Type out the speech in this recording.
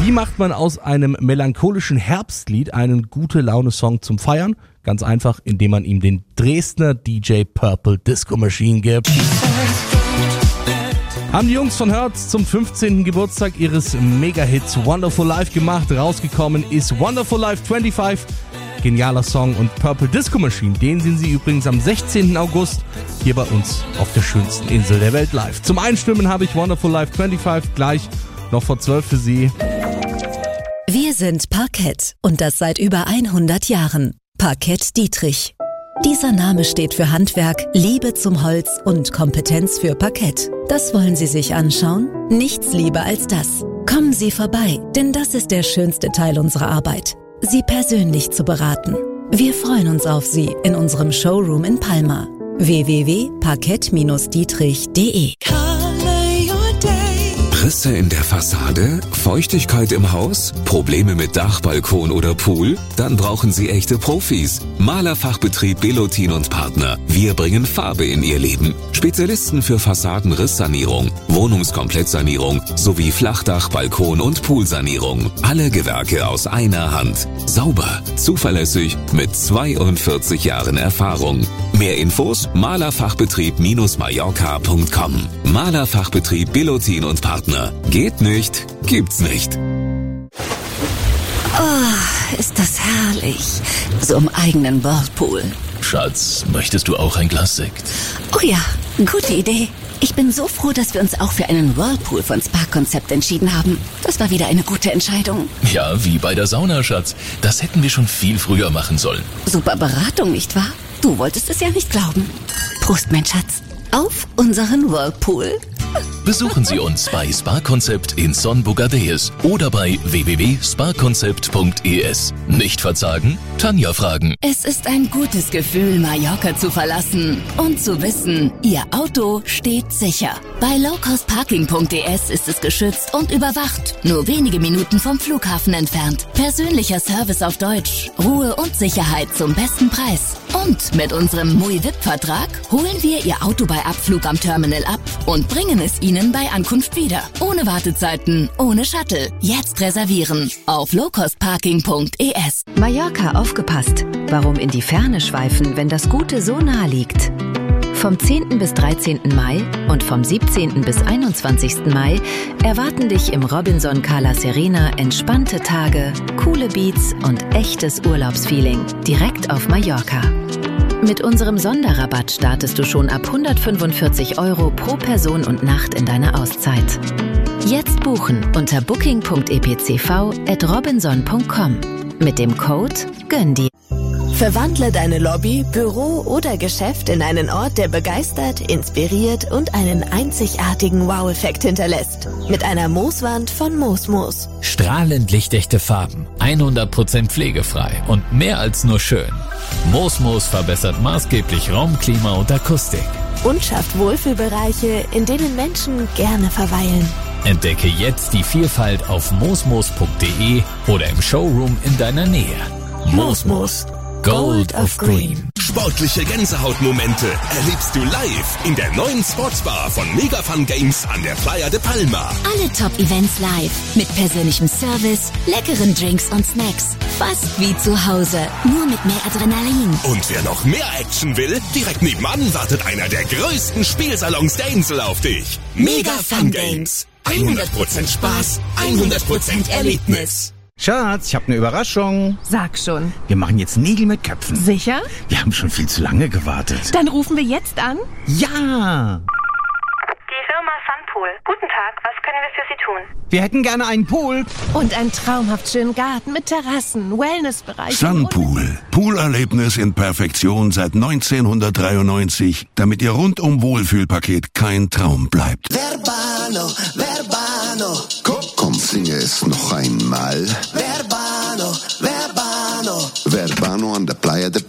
Wie macht man aus einem melancholischen Herbstlied einen Gute-Laune-Song zum Feiern? Ganz einfach, indem man ihm den Dresdner DJ Purple Disco Machine gibt. Haben die Jungs von Hertz zum 15. Geburtstag ihres Mega-Hits Wonderful Life gemacht. Rausgekommen ist Wonderful Life 25. Genialer Song, und Purple Disco Machine, den sehen Sie übrigens am 16. August hier bei uns auf der schönsten Insel der Welt live. Zum Einstimmen habe ich Wonderful Life 25 gleich noch vor 12 für Sie. Wir sind Parkett und das seit über 100 Jahren. Parkett Dietrich. Dieser Name steht für Handwerk, Liebe zum Holz und Kompetenz für Parkett. Das wollen Sie sich anschauen? Nichts lieber als das. Kommen Sie vorbei, denn das ist der schönste Teil unserer Arbeit. Sie persönlich zu beraten. Wir freuen uns auf Sie in unserem Showroom in Palma. www.parkett-dietrich.de. Risse in der Fassade? Feuchtigkeit im Haus? Probleme mit Dach, Balkon oder Pool? Dann brauchen Sie echte Profis. Malerfachbetrieb Belotin und Partner. Wir bringen Farbe in Ihr Leben. Spezialisten für Fassadenrisssanierung, Wohnungskomplettsanierung sowie Flachdach, Balkon und Poolsanierung. Alle Gewerke aus einer Hand. Sauber, zuverlässig, mit 42 Jahren Erfahrung. Mehr Infos: malerfachbetrieb-mallorca.com. Malerfachbetrieb Belotin und Partner. Geht nicht, gibt's nicht. Oh, ist das herrlich. So im eigenen Whirlpool. Schatz, möchtest du auch ein Glas Sekt? Oh ja, gute Idee. Ich bin so froh, dass wir uns auch für einen Whirlpool von Spa-Konzept entschieden haben. Das war wieder eine gute Entscheidung. Ja, wie bei der Sauna, Schatz. Das hätten wir schon viel früher machen sollen. Super Beratung, nicht wahr? Du wolltest es ja nicht glauben. Prost, mein Schatz. Auf unseren Whirlpool. Besuchen Sie uns bei Spa-Konzept in Son Bogadeus oder bei www.spakonzept.es. Nicht verzagen, Tanja fragen. Es ist ein gutes Gefühl, Mallorca zu verlassen und zu wissen, Ihr Auto steht sicher. Bei lowcostparking.es ist es geschützt und überwacht. Nur wenige Minuten vom Flughafen entfernt. Persönlicher Service auf Deutsch. Ruhe und Sicherheit zum besten Preis. Und mit unserem MUI-VIP-Vertrag holen wir Ihr Auto bei Abflug am Terminal ab und bringen es Ihnen bei Ankunft wieder. Ohne Wartezeiten, ohne Shuttle. Jetzt reservieren auf lowcostparking.es. Mallorca, aufgepasst. Warum in die Ferne schweifen, wenn das Gute so nah liegt? Vom 10. bis 13. Mai und vom 17. bis 21. Mai erwarten dich im Robinson Cala Serena entspannte Tage, coole Beats und echtes Urlaubsfeeling direkt auf Mallorca. Mit unserem Sonderrabatt startest du schon ab 145 € pro Person und Nacht in deiner Auszeit. Jetzt buchen unter booking.epcv@robinson.com mit dem Code GÖNNDIR. Verwandle deine Lobby, Büro oder Geschäft in einen Ort, der begeistert, inspiriert und einen einzigartigen Wow-Effekt hinterlässt. Mit einer Mooswand von Moosmoos. Strahlend lichtechte Farben, 100% pflegefrei und mehr als nur schön. Moosmoos verbessert maßgeblich Raum, Klima und Akustik. Und schafft Wohlfühlbereiche, in denen Menschen gerne verweilen. Entdecke jetzt die Vielfalt auf moosmoos.de oder im Showroom in deiner Nähe. Moosmoos. Gold of Green. Sportliche Gänsehautmomente erlebst du live in der neuen Sportsbar von Mega Fun Games an der Playa de Palma. Alle Top-Events live. Mit persönlichem Service, leckeren Drinks und Snacks. Fast wie zu Hause, nur mit mehr Adrenalin. Und wer noch mehr Action will, direkt nebenan wartet einer der größten Spielsalons der Insel auf dich. Mega Fun Games. 100% Spaß, 100% Erlebnis. Schatz, ich habe eine Überraschung. Sag schon. Wir machen jetzt Nägel mit Köpfen. Sicher? Wir haben schon viel zu lange gewartet. Dann rufen wir jetzt an. Ja! Die Firma Sunpool. Guten Tag, was können wir für Sie tun? Wir hätten gerne einen Pool. Und einen traumhaft schönen Garten mit Terrassen, Wellnessbereich. Sunpool. Poolerlebnis in Perfektion seit 1993, damit Ihr rundum Wohlfühlpaket kein Traum bleibt. Verbano, Verbano. Komm, singe es noch einmal. Verbano, Verbano. Verbano an der Playa de